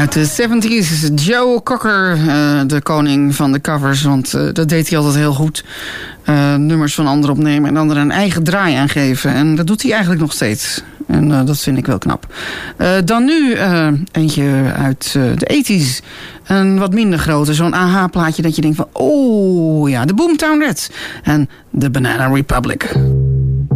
Uit de 70s, Joe Cocker, de koning van de covers. Want dat deed hij altijd heel goed. Nummers van anderen opnemen en anderen een eigen draai aan geven. En dat doet hij eigenlijk nog steeds. En dat vind ik wel knap. Dan nu eentje uit de 80s. Een wat minder grote, zo'n AHA-plaatje dat je denkt van... oh ja, de Boomtown Rats en de Banana Republic.